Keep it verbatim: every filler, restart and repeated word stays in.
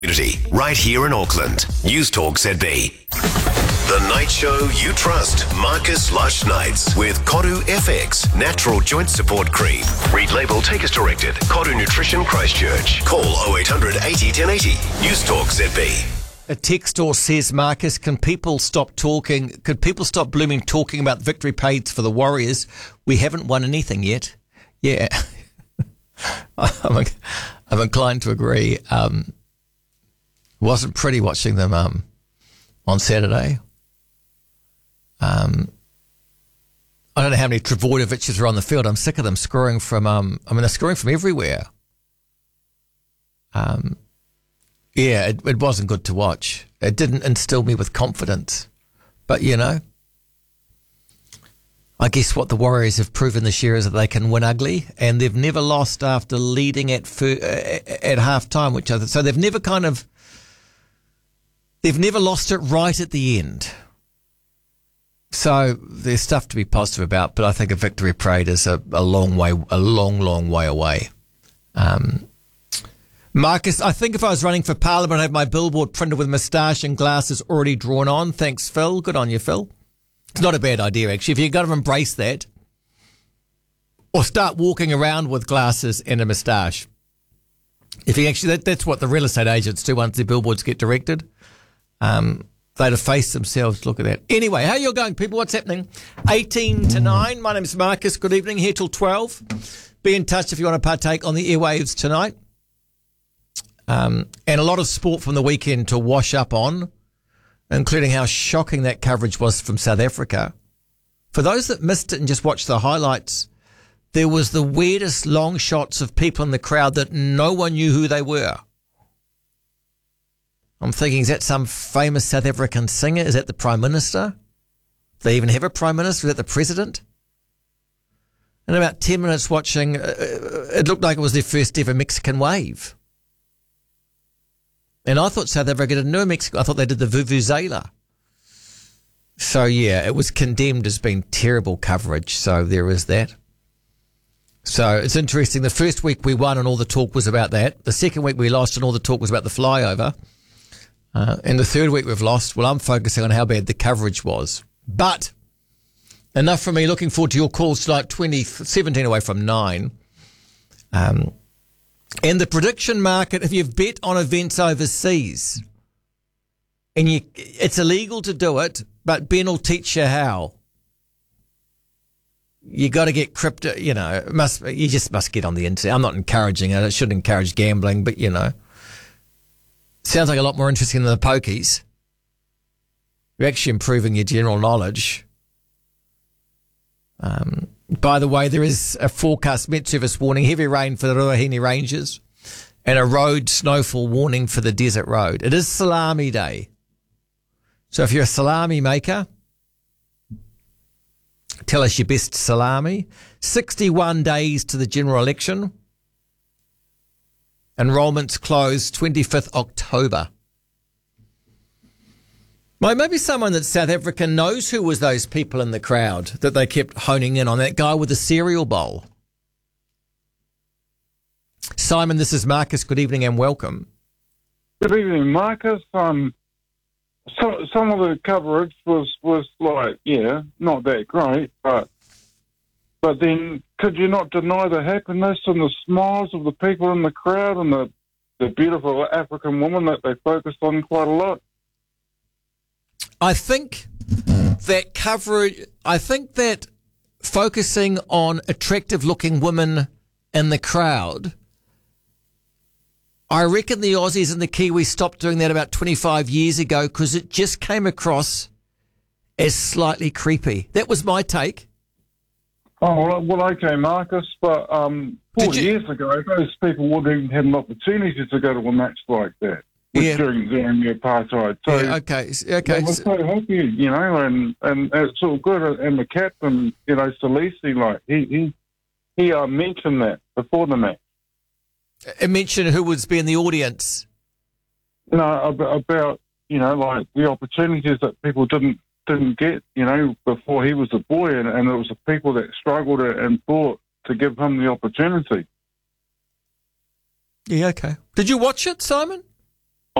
Community, right here in Auckland. News Talk Z B. The night show you trust. Marcus Lush Nights with Koru F X, natural joint support cream. Read label, take as directed. Koru Nutrition Christchurch. Call oh eight hundred eighty ten eighty. News Talk Z B. A text or says, Marcus, can people stop talking? Could people stop blooming talking about victory parades for the Warriors? We haven't won anything yet. Yeah, I'm, I'm inclined to agree. Um, wasn't pretty watching them um, on Saturday. Um, I don't know how many Travojeviches are on the field. I'm sick of them scoring from. Um, I mean, they're scoring from everywhere. Um. Yeah, it, it wasn't good to watch. It didn't instill me with confidence. But, you know, I guess what the Warriors have proven this year is that they can win ugly, and they've never lost after leading at fir- at half time, which other, so they've never kind of, they've never lost it right at the end. So there's stuff to be positive about, but I think a victory parade is a, a long way, a long, long way away. Um Marcus, I think if I was running for Parliament, I'd have my billboard printed with moustache and glasses already drawn on. Thanks, Phil. Good on you, Phil. It's not a bad idea, actually. If you've got to embrace that. Or start walking around with glasses and a moustache. If you actually, that, that's what the real estate agents do once their billboards get directed. Um, they'd efface themselves. Look at that. Anyway, how you going, people? What's happening? eighteen to nine. My name's Marcus. Good evening. Here till twelve. Be in touch if you want to partake on the airwaves tonight. Um, and a lot of sport from the weekend to wash up on, including how shocking that coverage was from South Africa. For those that missed it and just watched the highlights, there was the weirdest long shots of people in the crowd that no one knew who they were. I'm thinking, is that some famous South African singer? Is that the Prime Minister? Do they even have a Prime Minister? Is that the President? And about ten minutes watching, uh, it looked like it was their first ever Mexican wave. And I thought South Africa didn't know Mexico. I thought they did the Vuvuzela. So, yeah, it was condemned as being terrible coverage. So there is that. So it's interesting. The first week we won and all the talk was about that. The second week we lost and all the talk was about the flyover. Uh, and the third week we've lost. Well, I'm focusing on how bad the coverage was. But enough from me. Looking forward to your calls tonight, twenty, seventeen away from nine. Um... And the prediction market, if you've bet on events overseas, and you, it's illegal to do it, but Ben will teach you how. You got to get crypto, you know, must you just must get on the internet. I'm not encouraging it. I shouldn't encourage gambling, but, you know, sounds like a lot more interesting than the pokies. You're actually improving your general knowledge. Um... By the way, there is a forecast Met Service warning, heavy rain for the Ruahine Ranges and a road snowfall warning for the Desert Road. It is Salami Day. So if you're a salami maker, tell us your best salami. sixty-one days to the general election. Enrollments close twenty-fifth October. Well, maybe someone that South Africa knows who was those people in the crowd that they kept honing in on, that guy with the cereal bowl. Simon, this is Marcus. Good evening and welcome. Good evening, Marcus. Um, so, some of the coverage was, was like, yeah, not that great, but but then could you not deny the happiness and the smiles of the people in the crowd and the, the beautiful African woman that they focused on quite a lot? I think that coverage, I think that focusing on attractive looking women in the crowd, I reckon the Aussies and the Kiwis stopped doing that about twenty-five years ago because it just came across as slightly creepy. That was my take. Oh, well, well okay, Marcus, but um, forty you, years ago, those people wouldn't even have an opportunity to go to a match like that. Yeah. During, during the apartheid. So yeah, okay, okay. I was so happy, you know, and, and it's all good. And the captain, you know, Salisi, like, he he, he uh, mentioned that before the match. It mentioned who would be in the audience? You know, about, about, you know, like the opportunities that people didn't didn't get, you know, before he was a boy, and, and it was the people that struggled and fought to give him the opportunity. Yeah, okay. Did you watch it, Simon?